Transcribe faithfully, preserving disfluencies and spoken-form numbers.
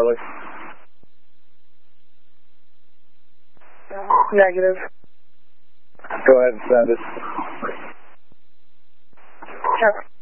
Charlie? Negative. Go ahead and send it. Sure.